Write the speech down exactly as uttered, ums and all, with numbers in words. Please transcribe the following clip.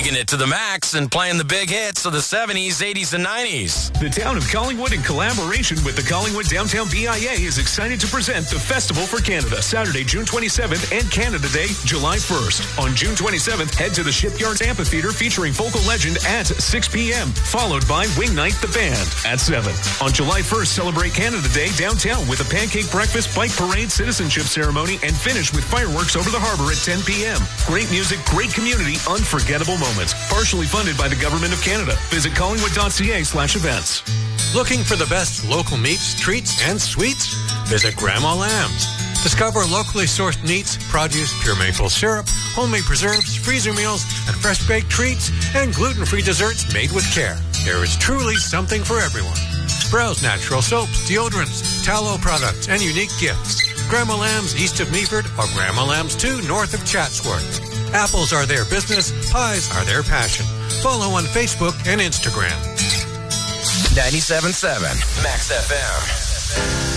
Digging it to the max and playing the big hits of the seventies, eighties, and nineties. The town of Collingwood, in collaboration with the Collingwood Downtown B I A, is excited to present the Festival for Canada, Saturday, June twenty-seventh, and Canada Day, July first. On June twenty-seventh, head to the Shipyards Amphitheater featuring Vocal Legend at six p.m., followed by Wing Night the Band at seven. On July first, celebrate Canada Day downtown with a pancake breakfast, bike parade, citizenship ceremony, and finish with fireworks over the harbor at ten p.m. Great music, great community, unforgettable moments. Partially funded by the Government of Canada. Visit collingwood.ca slash events. Looking for the best local meats, treats, and sweets? Visit Grandma Lamb's. Discover locally sourced meats, produce, pure maple syrup, homemade preserves, freezer meals, and fresh-baked treats, and gluten-free desserts made with care. There is truly something for everyone. Browse natural soaps, deodorants, tallow products, and unique gifts. Grandma Lamb's east of Meaford or Grandma Lamb's two north of Chatsworth. Apples are their business, pies are their passion. Follow on Facebook and Instagram. ninety-seven point seven Max F M.